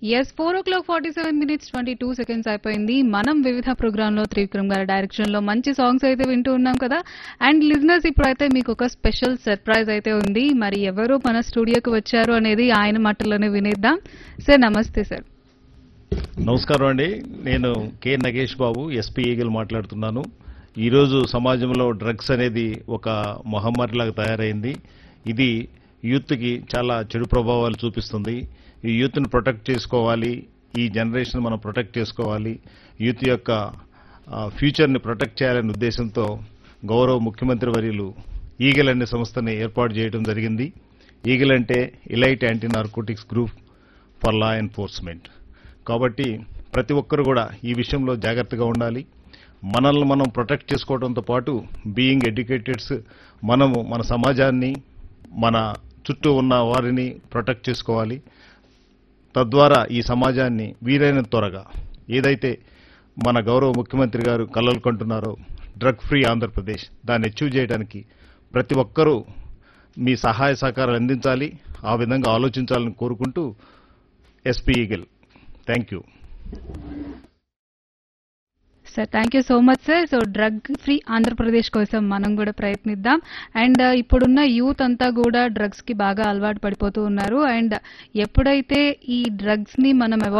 Yes 4:47 22 అయిపోయింది. మనం వివిధ ప్రోగ్రామ్ లో త్రివిక్రమ్ గారి డైరెక్షన్ లో మంచి సాంగ్స్ అయితే వింటూ ఉన్నాం కదా. అండ్ లిజనర్స్ ఇప్పుడైతే మీకు ఒక స్పెషల్ సర్ప్రైజ్ అయితే ఉంది. మరి ఎవరు మన స్టూడియోకి వచ్చారు అనేది ఆయన మాటల్లోనే వినేద్దాం. సార్ నమస్తే సార్. నమస్కారం అండి. నేను కె నగేష్ బాబు, ఎస్పీ ఈగల్ మాట్లాడుతున్నాను. ఈరోజు సమాజంలో డ్రగ్స్ అనేది ఒక మహమ్మారిలాగా తయారైంది. ఇది యూత్కి చాలా చెడు ప్రభావాలు చూపిస్తుంది. ఈ యూత్ని ప్రొటెక్ట్ చేసుకోవాలి, ఈ జనరేషన్ మనం ప్రొటెక్ట్ చేసుకోవాలి, యూత్ యొక్క ఫ్యూచర్ని ప్రొటెక్ట్ చేయాలనే ఉద్దేశంతో గౌరవ ముఖ్యమంత్రి వర్యులు ఈగల్ అనే సంస్థని ఏర్పాటు చేయడం జరిగింది. ఈగల్ అంటే elite anti narcotics group for law enforcement. కాబట్టి ప్రతి ఒక్కరు కూడా ఈ విషయంలో జాగ్రత్తగా ఉండాలి. మనల్ని మనం ప్రొటెక్ట్ చేసుకోవడంతో పాటు బీయింగ్ ఎడ్యుకేటెడ్స్ మనము మన సమాజాన్ని, మన చుట్టూ ఉన్న వారిని ప్రొటెక్ట్ చేసుకోవాలి. తద్వారా ఈ సమాజాన్ని వీలైనంత త్వరగా ఏదైతే మన గౌరవ ముఖ్యమంత్రి గారు కలలు కంటున్నారో డ్రగ్ ఫ్రీ ఆంధ్రప్రదేశ్, దాన్ని అచీవ్ చేయడానికి ప్రతి ఒక్కరూ మీ సహాయ సహకారాలు అందించాలి, ఆ విధంగా ఆలోచించాలని కోరుకుంటూ SP eagle. Thank you sir. Thank you so much sir. So drug free Andhra Pradesh కోసం మనం కూడా ప్రయత్నిద్దాం. అండ్ ఇప్పుడున్న యూత్ అంతా కూడా డ్రగ్స్ కి బాగా అలవాటు పడిపోతూ ఉన్నారు. అండ్ ఎప్పుడైతే ఈ డ్రగ్స్ ని మనం